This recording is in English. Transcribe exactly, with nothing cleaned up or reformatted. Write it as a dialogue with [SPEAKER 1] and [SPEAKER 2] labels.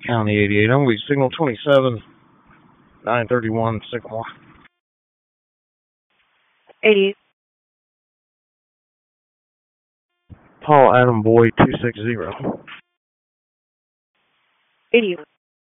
[SPEAKER 1] County eighty-eight, I'm going to be signal twenty-seven, nine thirty-one, Sycamore.
[SPEAKER 2] eighty-eight.
[SPEAKER 1] Paul Adam Boy two six zero.
[SPEAKER 2] eighty-eight.